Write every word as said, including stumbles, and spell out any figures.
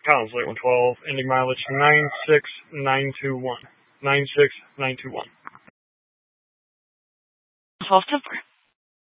Collins Lake one twelve, ending mileage nine six nine two one. nine six nine two one. twelve Silver.